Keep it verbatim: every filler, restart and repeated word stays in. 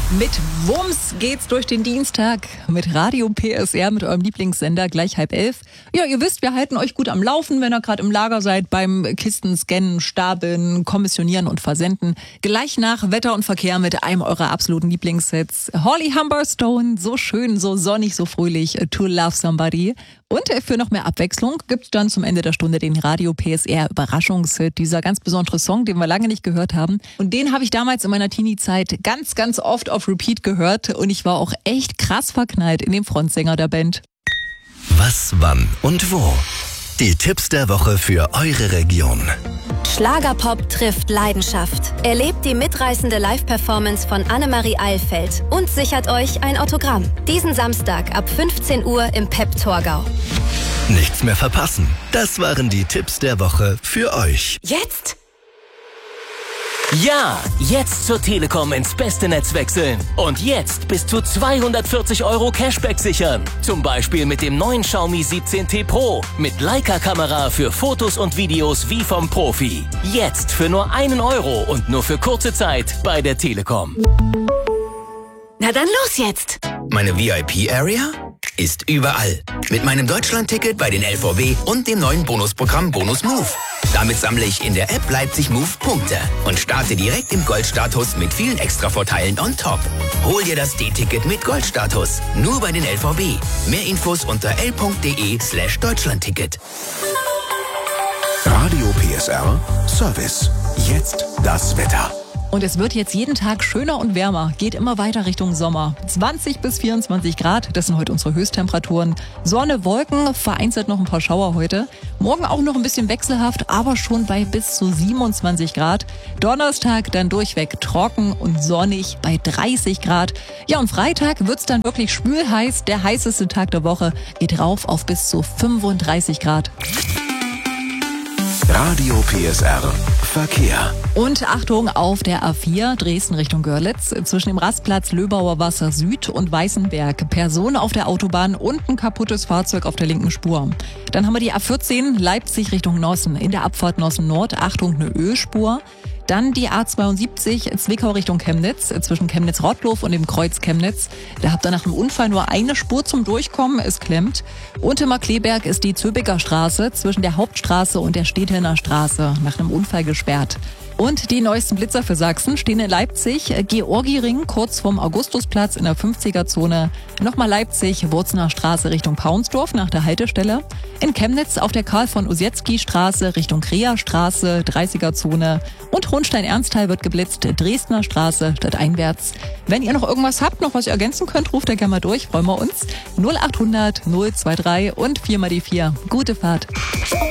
Mit Wumms geht's durch den Dienstag mit Radio P S R, mit eurem Lieblingssender, gleich halb elf. Ja, ihr wisst, wir halten euch gut am Laufen, wenn ihr gerade im Lager seid, beim Kisten scannen, stapeln, kommissionieren und versenden. Gleich nach Wetter und Verkehr mit einem eurer absoluten Lieblingssets. Holly Humberstone, so schön, so sonnig, so fröhlich, To Love Somebody. Und für noch mehr Abwechslung gibt's dann zum Ende der Stunde den Radio P S R Überraschungshit, dieser ganz besondere Song, den wir lange nicht gehört haben. Und den habe ich damals in meiner Teenie-Zeit ganz, ganz oft auf Repeat gehört und ich war auch echt krass verknallt in den Frontsänger der Band. Was, wann und wo? Die Tipps der Woche für eure Region. Schlagerpop trifft Leidenschaft. Erlebt die mitreißende Live-Performance von Annemarie Eilfeld und sichert euch ein Autogramm. Diesen Samstag ab fünfzehn Uhr im Pep Torgau. Nichts mehr verpassen. Das waren die Tipps der Woche für euch. Jetzt? Ja, jetzt zur Telekom ins beste Netz wechseln. Und jetzt bis zu zweihundertvierzig Euro Cashback sichern. Zum Beispiel mit dem neuen Xiaomi siebzehn T Pro. Mit Leica-Kamera für Fotos und Videos wie vom Profi. Jetzt für nur einen Euro und nur für kurze Zeit bei der Telekom. Na dann los jetzt! Meine V I P-Area ist überall. Mit meinem Deutschland-Ticket bei den L V B und dem neuen Bonusprogramm Bonus Move. Damit sammle ich in der App Leipzig Move Punkte und starte direkt im Goldstatus mit vielen Extra-Vorteilen on top. Hol dir das D-Ticket mit Goldstatus. Nur bei den L V B. Mehr Infos unter l.de slash Deutschlandticket. Radio P S R Service. Jetzt das Wetter. Und es wird jetzt jeden Tag schöner und wärmer, geht immer weiter Richtung Sommer. zwanzig bis vierundzwanzig Grad, das sind heute unsere Höchsttemperaturen. Sonne, Wolken, vereinzelt noch ein paar Schauer heute. Morgen auch noch ein bisschen wechselhaft, aber schon bei bis zu siebenundzwanzig Grad. Donnerstag dann durchweg trocken und sonnig bei dreißig Grad. Ja, und Freitag wird's dann wirklich schwülheiß. Der heißeste Tag der Woche geht rauf auf bis zu fünfunddreißig Grad. Radio P S R Verkehr. Und Achtung auf der A vier Dresden Richtung Görlitz zwischen dem Rastplatz Löbauer Wasser Süd und Weißenberg. Person auf der Autobahn und ein kaputtes Fahrzeug auf der linken Spur. Dann haben wir die A vierzehn Leipzig Richtung Nossen. In der Abfahrt Nossen Nord, Achtung, eine Ölspur. Dann die A zweiundsiebzig Zwickau Richtung Chemnitz, zwischen Chemnitz-Rottlof und dem Kreuz Chemnitz. Da habt ihr nach dem Unfall nur eine Spur zum Durchkommen, es klemmt. Und in Markleberg ist die Zöbiger Straße zwischen der Hauptstraße und der Stethelner Straße nach einem Unfall gesperrt. Und die neuesten Blitzer für Sachsen stehen in Leipzig, Georgi-Ring kurz vorm Augustusplatz in der fünfziger-Zone. Nochmal Leipzig, Wurzener Straße Richtung Paunsdorf nach der Haltestelle. In Chemnitz auf der Karl-von-Ossietzky-Straße Richtung Krea-Straße, dreißiger-Zone. Und Hohenstein-Ernsthal wird geblitzt, Dresdner Straße stadteinwärts. Wenn ihr noch irgendwas habt, noch was ihr ergänzen könnt, ruft ihr gerne mal durch, freuen wir uns. null achthundert null zwei drei und vier mal die vier. Gute Fahrt.